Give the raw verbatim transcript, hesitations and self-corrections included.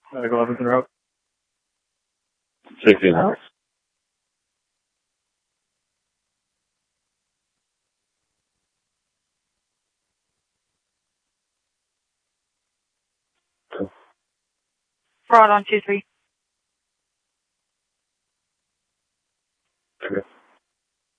Medic eleven's en route. sixteen hours. Fraud on two three.